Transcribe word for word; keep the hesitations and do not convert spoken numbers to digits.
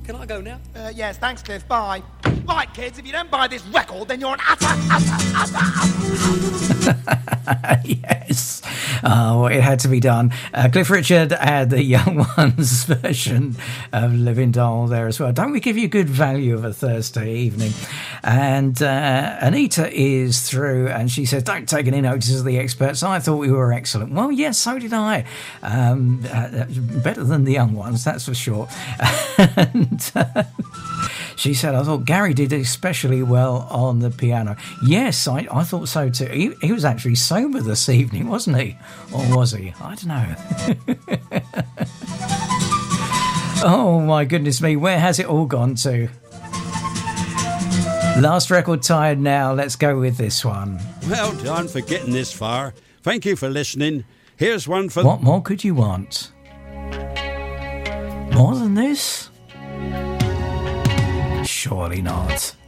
Can I go now? Uh, yes, thanks, Cliff. Bye. Right, kids, if you don't buy this record, then you're an utter, utter, utter, utter. Yes. Oh, it had to be done. Uh, Cliff Richard had the Young Ones version of Living Doll there as well. Don't we give you good value of a Thursday evening? And uh, Anita is through and she says, don't take any notice of the experts. I thought we were excellent. Well, yes, so did I. Um, uh, better than the Young Ones, that's for sure. And uh, she said, I thought Gary did especially well on the piano. Yes, I, I thought so too. He, he was actually sober this evening, wasn't he? Or was he? I don't know. Oh, my goodness me. Where has it all gone to? Last record tired now. Let's go with this one. Well done for getting this far. Thank you for listening. Here's one for... What more could you want? More than this? Surely not.